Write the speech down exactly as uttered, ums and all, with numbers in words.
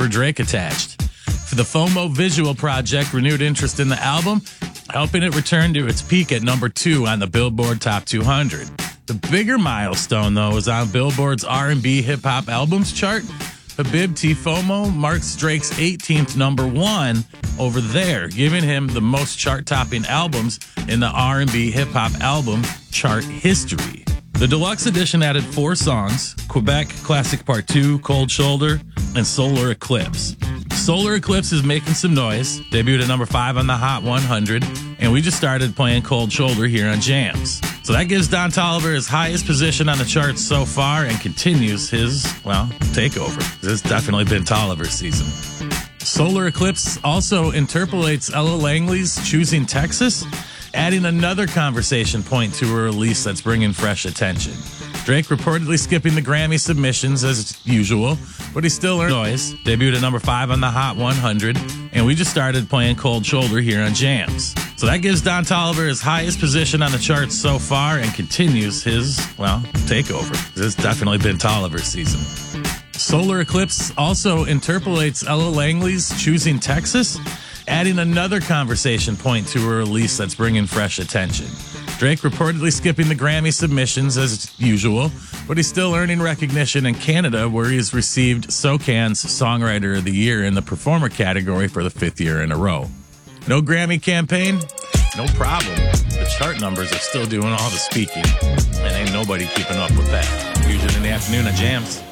for Drake attached. For the FOMO Visual Project, renewed interest in the album, helping it return to its peak at number two on the Billboard Top two hundred. The bigger milestone, though, is on Billboard's R and B Hip Hop Albums chart. Habibti FOMO marks Drake's eighteenth number one over there, giving him the most chart-topping albums in the R and B Hip Hop Album chart history. The deluxe edition added four songs: Quebec, Classic Part two, Cold Shoulder, and Solar Eclipse. Solar Eclipse is making some noise, debuted at number five on the Hot one hundred, and we just started playing Cold Shoulder here on Jams. So that gives Don Toliver his highest position on the charts so far and continues his, well, takeover. This has definitely been Toliver's season. Solar Eclipse also interpolates Ella Langley's Choosing Texas, adding another conversation point to a release that's bringing fresh attention. Drake reportedly skipping the Grammy submissions as usual, but he still earned noise, debuted at number five on the Hot one hundred, and we just started playing Cold Shoulder here on Jams. So that gives Don Toliver his highest position on the charts so far and continues his, well, takeover. This has definitely been Toliver's season. Solar Eclipse also interpolates Ella Langley's Choosing Texas, adding another conversation point to a release that's bringing fresh attention. Drake reportedly skipping the Grammy submissions as usual, but he's still earning recognition in Canada, where he's received SOCAN's Songwriter of the Year in the Performer category for the fifth year in a row. No Grammy campaign? No problem. The chart numbers are still doing all the speaking, and ain't nobody keeping up with that. Fusion in the afternoon on Jams.